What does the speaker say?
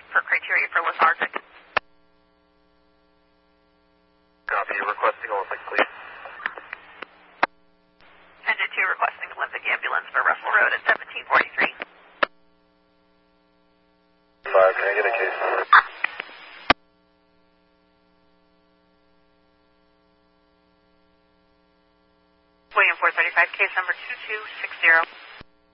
for criteria for lethargic. Copy. Requesting Olympic, please. Engine 2 requesting Olympic ambulance for Russell Road at 1743. 5, can I get a case number? William 435, case number 2260.